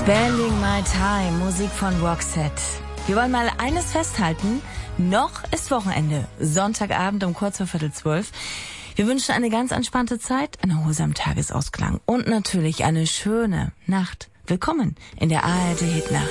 Spending My Time, Musik von Roxette. Wir wollen mal eines festhalten. Noch ist Wochenende. Sonntagabend um kurz vor 11:45. Wir wünschen eine ganz entspannte Zeit, einen erholsamen Tagesausklang und natürlich eine schöne Nacht. Willkommen in der ARD Hitnacht.